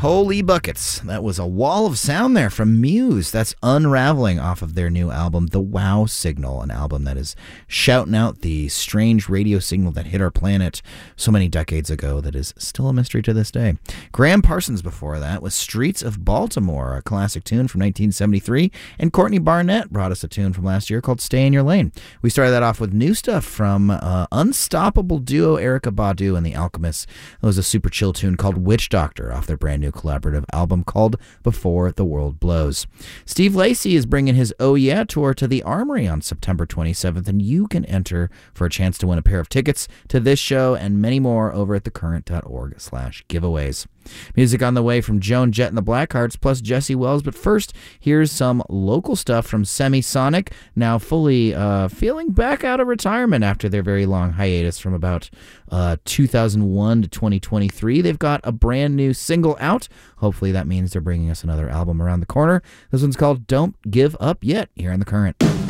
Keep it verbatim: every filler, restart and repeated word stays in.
Holy buckets. That was a wall of sound there from Muse. That's Unraveling off of their new album, The Wow Signal, an album that is shouting out the strange radio signal that hit our planet so many decades ago that is still a mystery to this day. Graham Parsons before that was Streets of Baltimore, a classic tune from nineteen seventy-three, and Courtney Barnett brought us a tune from last year called Stay in Your Lane. We started that off with new stuff from uh, unstoppable duo Erykah Badu and The Alchemists. It was a super chill tune called Witch Doctor off their brand new collaborative album called Before the World Blows. Steve Lacy is bringing his Oh Yeah tour to the Armory on September twenty-seventh, and you can enter for a chance to win a pair of tickets to this show and many more over at thecurrent.org slash giveaways. Music on the way from Joan Jett and the Blackhearts plus Jesse Wells, but first, here's some local stuff from Semisonic, now fully uh, feeling back out of retirement after their very long hiatus from about uh, two thousand one to twenty twenty-three. They've got a brand new single out. Hopefully that means they're bringing us another album around the corner. This one's called Don't Give Up Yet, here on The Current.